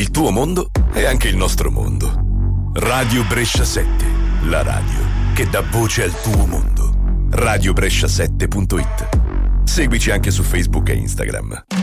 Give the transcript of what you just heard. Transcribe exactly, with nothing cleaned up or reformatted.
Il tuo mondo è anche il nostro mondo. Radio Brescia sette, la radio che dà voce al tuo mondo. radio brescia sette punto it. Seguici anche su Facebook e Instagram.